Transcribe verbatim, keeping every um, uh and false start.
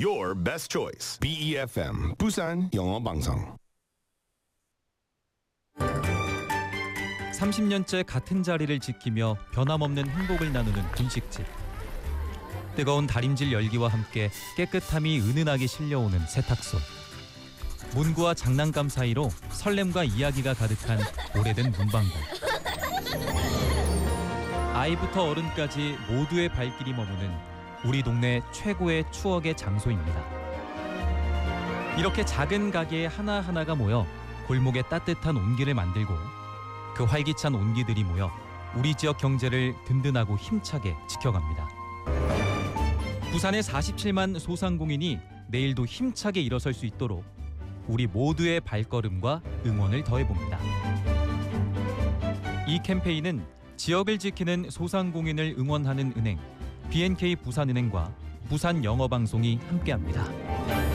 your best choice. B E F M 부산 영어 방송. 삼십 년째 같은 자리를 지키며 변함없는 행복을 나누는 분식집. 뜨거운 다림질 열기와 함께 깨끗함이 은은하게 실려오는 세탁소. 문구와 장난감 사이로 설렘과 이야기가 가득한 오래된 문방구. 아이부터 어른까지 모두의 발길이 머무는 우리 동네 최고의 추억의 장소입니다. 이렇게 작은 가게 하나하나가 모여 골목에 따뜻한 온기를 만들고 그 활기찬 온기들이 모여 우리 지역 경제를 든든하고 힘차게 지켜갑니다. 부산의 사십칠만 소상공인이 내일도 힘차게 일어설 수 있도록 우리 모두의 발걸음과 응원을 더해봅니다. 이 캠페인은 지역을 지키는 소상공인을 응원하는 은행 비엔케이 부산은행과 부산영어방송이 함께합니다.